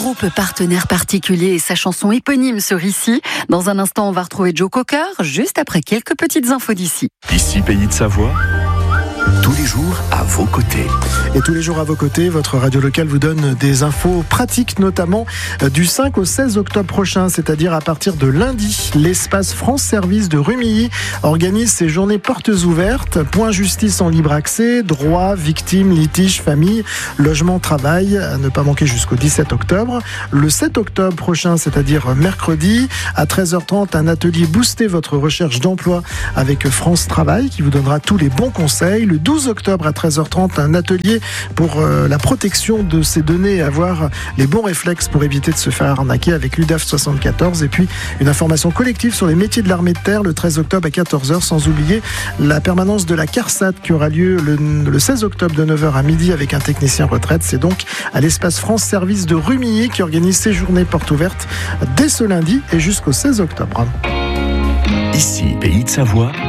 groupe partenaire particulier et sa chanson éponyme sur Ici. Dans un instant, on va retrouver Joe Cocker, juste après quelques petites infos d'ici. Ici, Pays de Savoie, tous les jours à vos côtés. Et tous les jours à vos côtés, votre radio locale vous donne des infos pratiques, notamment du 5 au 16 octobre prochain, c'est-à-dire à partir de lundi. L'espace France Service de Rumilly organise ses journées portes ouvertes. Point justice en libre accès, droit, victimes, litiges, famille, logement, travail, à ne pas manquer jusqu'au 17 octobre. Le 7 octobre prochain, c'est-à-dire mercredi, à 13h30, un atelier Booster votre recherche d'emploi avec France Travail qui vous donnera tous les bons conseils. Le 12 octobre à 13h30, un atelier pour la protection de ces données et avoir les bons réflexes pour éviter de se faire arnaquer avec l'UDAF 74. Et puis une information collective sur les métiers de l'armée de terre le 13 octobre à 14h, sans oublier la permanence de la CARSAT qui aura lieu le 16 octobre de 9h à midi avec un technicien retraite. C'est donc à l'espace France Service de Rumilly qui organise ses journées portes ouvertes dès ce lundi et jusqu'au 16 octobre. Ici, Pays de Savoie,